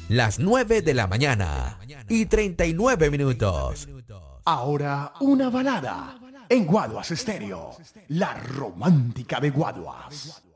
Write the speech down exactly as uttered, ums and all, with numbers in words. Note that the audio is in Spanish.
las nueve de la mañana y treinta y nueve minutos. Ahora una balada en Guaduas Estéreo, la romántica de Guaduas.